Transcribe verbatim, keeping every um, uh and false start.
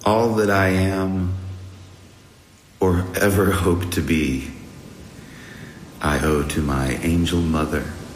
All that I am or ever hope to be, I owe to my angel mother.